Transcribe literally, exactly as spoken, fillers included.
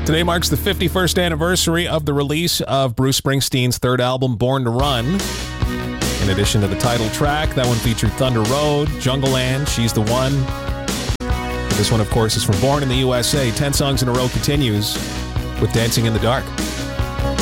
Today marks the fifty-first anniversary of the release of Bruce Springsteen's third album, Born to Run. In addition to the title track, that one featured Thunder Road, Jungleland, She's the One. This one, of course, is from Born in the U S A. Ten songs in a row continues with Dancing in the Dark.